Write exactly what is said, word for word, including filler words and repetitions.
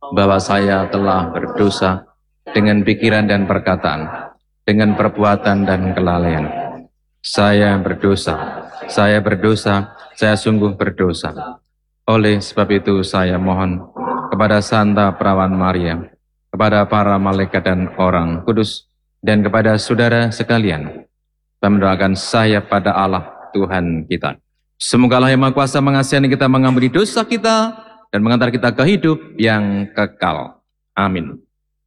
bahwa saya telah berdosa dengan pikiran dan perkataan, dengan perbuatan dan kelalaian. Saya berdosa, saya berdosa, saya sungguh berdosa. Oleh sebab itu saya mohon kepada Santa Perawan Maria, kepada para malaikat dan orang kudus, dan kepada saudara sekalian, mendoakan saya pada Allah Tuhan kita. Semoga Allah yang Maha Kuasa mengasihani kita, mengampuni dosa kita, dan mengantar kita ke hidup yang kekal. Amin.